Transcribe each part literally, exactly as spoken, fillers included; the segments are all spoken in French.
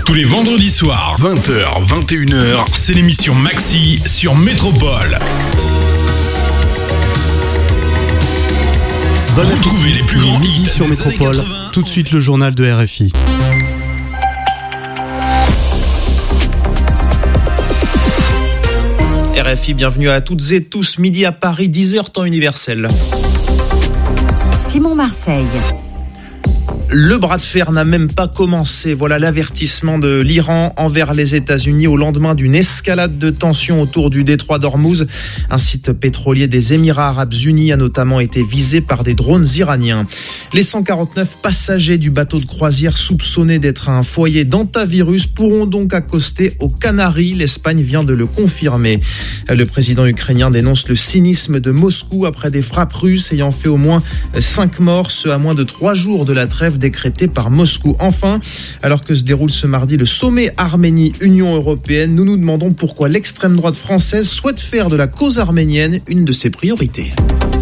Tous les vendredis soirs, vingt heures, vingt et une heures, c'est l'émission Maxi sur Métropole. Bonne Retrouvez les plus grands midi hits sur des Métropole. années quatre-vingts. Tout de suite le journal de R F I. R F I, bienvenue à toutes et tous. Midi à Paris, dix heures temps universel. Simon Marseille. Le bras de fer n'a même pas commencé. Voilà l'avertissement de l'Iran envers les États-Unis au lendemain d'une escalade de tensions autour du détroit d'Ormuz. Un site pétrolier des Émirats arabes unis a notamment été visé par des drones iraniens. Les cent quarante-neuf passagers du bateau de croisière soupçonnés d'être un foyer d'hantavirus pourront donc accoster aux Canaries. L'Espagne vient de le confirmer. Le président ukrainien dénonce le cynisme de Moscou après des frappes russes ayant fait au moins cinq morts, ce à moins de trois jours de la trêve décrété par Moscou. Enfin, alors que se déroule ce mardi le sommet Arménie-Union européenne, nous nous demandons pourquoi l'extrême droite française souhaite faire de la cause arménienne une de ses priorités.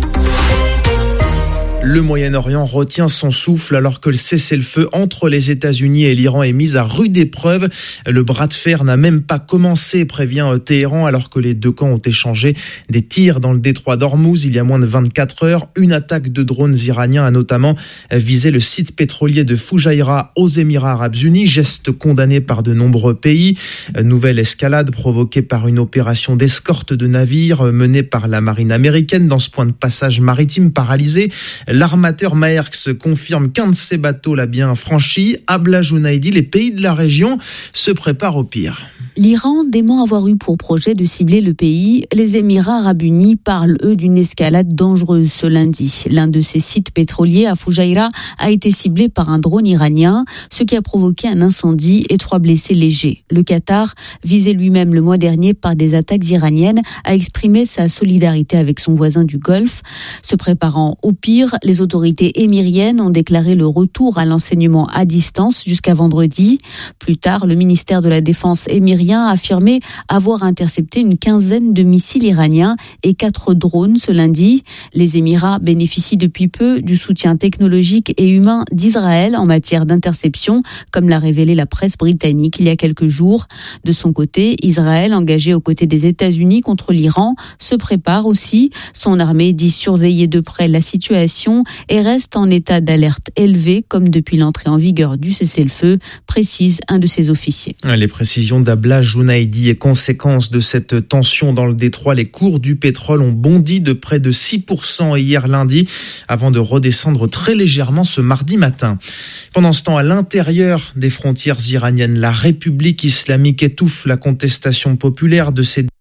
Le Moyen-Orient retient son souffle alors que le cessez-le-feu entre les États-Unis et l'Iran est mis à rude épreuve. Le bras de fer n'a même pas commencé, prévient Téhéran, alors que les deux camps ont échangé des tirs dans le détroit d'Ormuz il y a moins de vingt-quatre heures. Une attaque de drones iraniens a notamment visé le site pétrolier de Fujairah aux Émirats arabes unis, geste condamné par de nombreux pays. Nouvelle escalade provoquée par une opération d'escorte de navires menée par la marine américaine dans ce point de passage maritime paralysé. L'armateur Maersk confirme qu'un de ses bateaux l'a bien franchi. À Abla Junaidi, les pays de la région se préparent au pire. L'Iran dément avoir eu pour projet de cibler le pays. Les Émirats arabes unis parlent, eux, d'une escalade dangereuse ce lundi. L'un de ces sites pétroliers à Fujairah a été ciblé par un drone iranien, ce qui a provoqué un incendie et trois blessés légers. Le Qatar, visé lui-même le mois dernier par des attaques iraniennes, a exprimé sa solidarité avec son voisin du Golfe. Se préparant au pire, les autorités émiriennes ont déclaré le retour à l'enseignement à distance jusqu'à vendredi. Plus tard, le ministère de la Défense émirien a affirmé avoir intercepté une quinzaine de missiles iraniens et quatre drones ce lundi. Les Émirats bénéficient depuis peu du soutien technologique et humain d'Israël en matière d'interception, comme l'a révélé la presse britannique il y a quelques jours. De son côté, Israël, engagé aux côtés des États-Unis contre l'Iran, se prépare aussi. Son armée dit surveiller de près la situation et reste en état d'alerte élevé, comme depuis l'entrée en vigueur du cessez-le-feu, précise un de ses officiers. Les précisions d'Abla Junaidi et conséquence de cette tension dans le détroit, les cours du pétrole ont bondi de près de six pour cent hier lundi, avant de redescendre très légèrement ce mardi matin. Pendant ce temps, à l'intérieur des frontières iraniennes, la République islamique étouffe la contestation populaire de ses